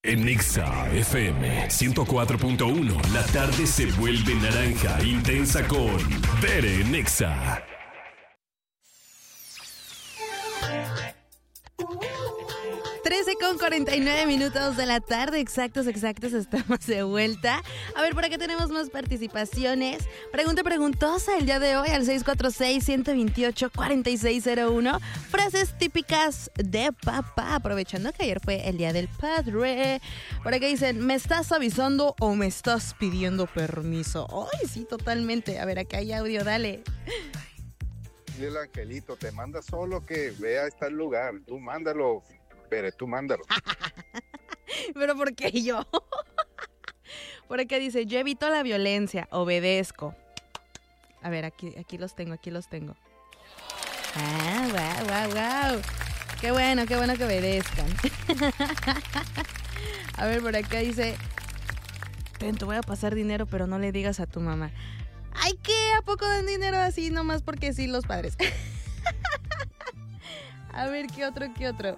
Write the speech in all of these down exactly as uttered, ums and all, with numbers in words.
En Nexa F M ciento cuatro punto uno, la tarde se vuelve naranja intensa con Bere Nexa. trece con cuarenta y nueve minutos de la tarde, exactos, exactos, estamos de vuelta. A ver, por acá tenemos más participaciones. Pregunta preguntosa el día de hoy al seis cuatro seis, uno dos ocho, cuatro seis cero uno. Frases típicas de papá, aprovechando que ayer fue el día del padre. Por acá dicen, ¿me estás avisando o me estás pidiendo permiso? Ay, sí, totalmente. A ver, acá hay audio, dale. Y el angelito te manda solo que vea este lugar, tú mándalo. Pero tú mándalo. ¿Pero por qué yo? Por acá dice, yo evito la violencia, obedezco. A ver, aquí, aquí los tengo, aquí los tengo. Ah, guau, guau, guau. Qué bueno, qué bueno que obedezcan. A ver, por acá dice, ten, te voy a pasar dinero, pero no le digas a tu mamá. Ay, ¿qué? ¿A poco dan dinero así nomás porque sí los padres? A ver, ¿qué otro, qué otro?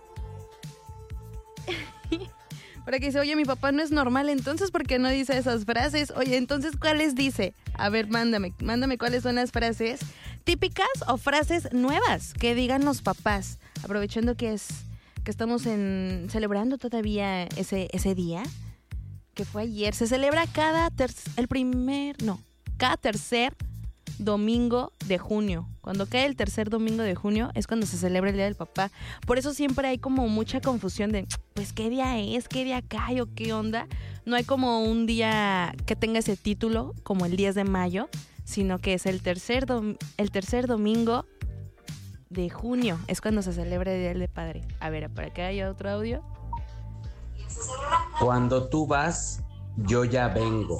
Para que dice, oye, mi papá no es normal, entonces ¿por qué no dice esas frases? Oye, entonces ¿cuáles dice? A ver, mándame, mándame cuáles son las frases típicas o frases nuevas que digan los papás, aprovechando que es que estamos en celebrando todavía ese ese día que fue ayer. Se celebra cada ter- el primer, no, cada tercer domingo de junio. Cuando cae el tercer domingo de junio es cuando se celebra el Día del Papá. Por eso siempre hay como mucha confusión de, pues, ¿qué día es? ¿Qué día cae o qué onda? No hay como un día que tenga ese título, como el diez de mayo, sino que es el tercer, dom- el tercer domingo de junio. Es cuando se celebra el Día del Padre. A ver, ¿para acá hay otro audio? Cuando tú vas, yo ya vengo.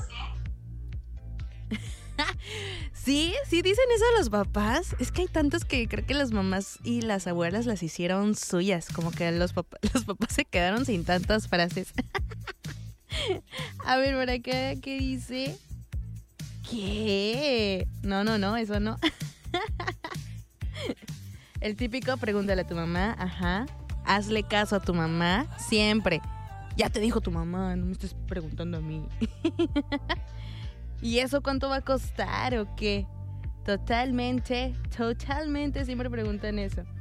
Sí, sí dicen eso a los papás. Es que hay tantos que creo que las mamás y las abuelas las hicieron suyas. Como que los, pap- los papás se quedaron sin tantas frases. A ver, por acá, ¿qué dice? ¿Qué? No, no, no, eso no. El típico, pregúntale a tu mamá. Ajá. Hazle caso a tu mamá siempre. Ya te dijo tu mamá, no me estés preguntando a mí. ¿Y eso cuánto va a costar o qué? Totalmente, totalmente siempre preguntan eso.